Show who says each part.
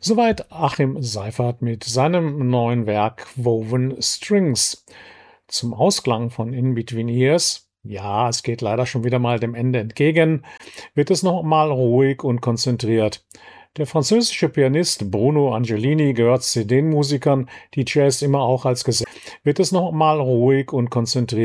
Speaker 1: Soweit Achim Seifert mit seinem neuen Werk Woven Strings. Zum Ausklang von In Between Years, ja, es geht leider schon wieder mal dem Ende entgegen, wird es noch mal ruhig und konzentriert. Der französische Pianist Bruno Angelini gehört zu den Musikern, die Jazz immer auch als Gesellschaft, wird es noch mal ruhig und konzentriert.